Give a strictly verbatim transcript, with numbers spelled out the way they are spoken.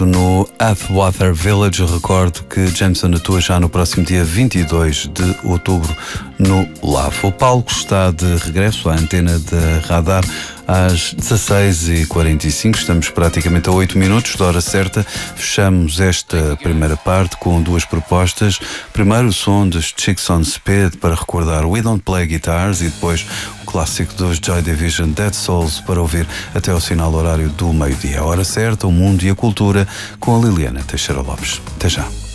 concerto no Atwater Village. Eu recordo que Jameson atua já no próximo dia vinte e dois de outubro no Lavo. O palco está de regresso à antena da Radar às dezasseis e quarenta e cinco. Estamos praticamente a oito minutos da hora certa. Fechamos esta primeira parte com duas propostas. Primeiro o som dos Chicks on Speed para recordar We Don't Play Guitars, e depois o clássico dos Joy Division, Dead Souls, para ouvir até ao sinal horário do meio-dia. A hora certa, o mundo e a cultura, com a Liliana Teixeira Lopes. Até já.